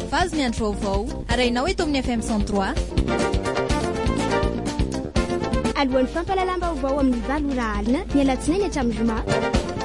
fahafazo ny andro vaovao arainao eto amin'ny FM 103 alohan'ny fampalalam-baovao amin'ny 7 ora alina ny alatsinainy hatramin'ny zoma